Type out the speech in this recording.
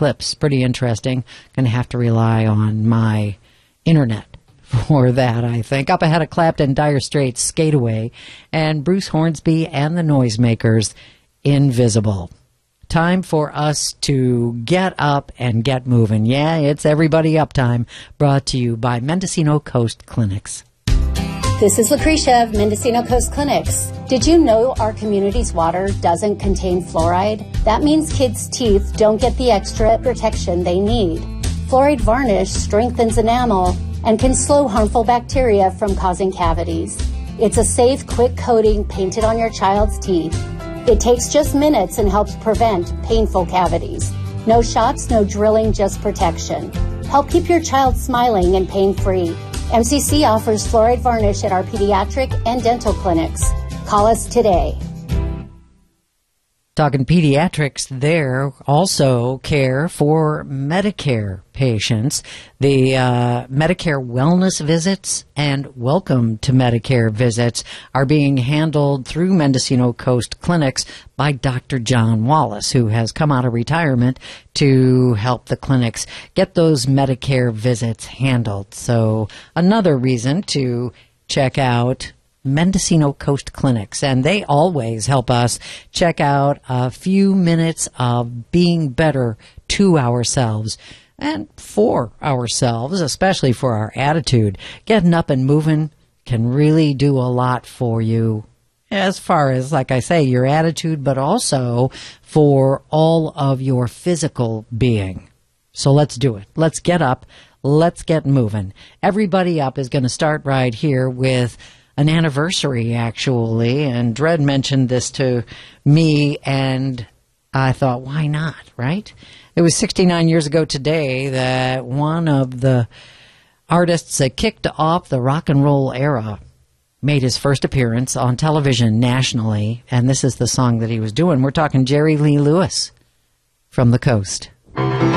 clips. Pretty interesting. Going to have to rely on my internet for that, I think. Up ahead of Clapton, Dire Straits, Skate Away, and Bruce Hornsby and the Noisemakers, Invisible. Time for us to get up and get moving. Yeah, it's Everybody Up time, brought to you by Mendocino Coast Clinics. This is Lucretia of Mendocino Coast Clinics. Did you know our community's water doesn't contain fluoride? That means kids' teeth don't get the extra protection they need. Fluoride varnish strengthens enamel and can slow harmful bacteria from causing cavities. It's a safe, quick coating painted on your child's teeth. It takes just minutes and helps prevent painful cavities. No shots, no drilling, just protection. Help keep your child smiling and pain-free. MCC offers fluoride varnish at our pediatric and dental clinics. Call us today. Talking pediatrics, there also care for Medicare patients. The Medicare wellness visits and welcome to Medicare visits are being handled through Mendocino Coast Clinics by Dr. John Wallace, who has come out of retirement to help the clinics get those Medicare visits handled. So another reason to check out Mendocino Coast Clinics, and they always help us check out a few minutes of being better to ourselves and for ourselves, especially for our attitude. Getting up and moving can really do a lot for you as far as, like I say, your attitude, but also for all of your physical being. So let's do it. Let's get up. Let's get moving. Everybody Up is going to start right here with an anniversary, actually, and Dred mentioned this to me, and I thought, why not, right? It was 69 years ago today that one of the artists that kicked off the rock and roll era made his first appearance on television nationally, and this is the song that he was doing. We're talking Jerry Lee Lewis from the Coast.